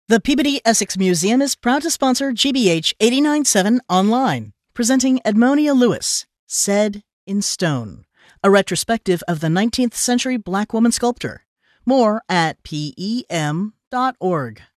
The Peabody Essex Museum is proud to sponsor GBH 89.7 Online, presenting Edmonia Lewis, Said in Stone, a retrospective of the 19th century Black woman sculptor. More at pem.org.